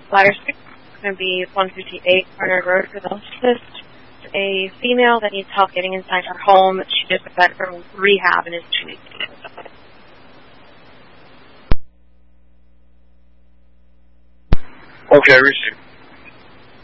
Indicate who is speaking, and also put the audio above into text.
Speaker 1: Flyer 6 is going to be 158 Barnard Road for the assist. A female that needs help getting inside her home. She just got from rehab and is 2 weeks old.
Speaker 2: Okay, receive.